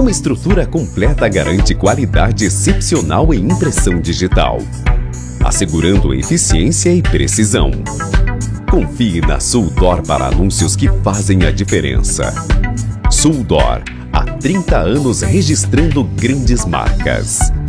Uma estrutura completa garante qualidade excepcional em impressão digital, assegurando eficiência e precisão. Confie na Suldor para anúncios que fazem a diferença. Suldor, há 30 anos registrando grandes marcas.